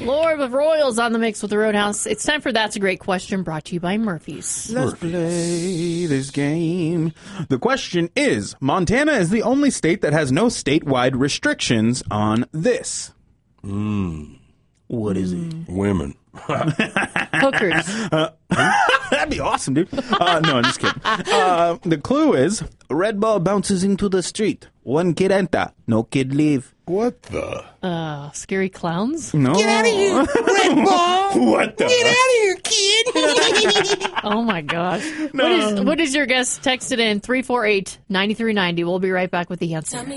Lord with Royals on the mix with the Roadhouse. It's time for That's a Great Question, brought to you by Murphy's. Let's play this game. The question is, Montana is the only state that has no statewide restrictions on this. What is it? Women. Hookers. That'd be awesome, dude. No, I'm just kidding. The clue is, a red ball bounces into the street. One kid enter, no kid leave. What the? Scary clowns? No. Get out of here, red ball. What the? Get out of here, kid. Oh, my gosh. What is your guess? Text it in 348-9390. We'll be right back with the answer.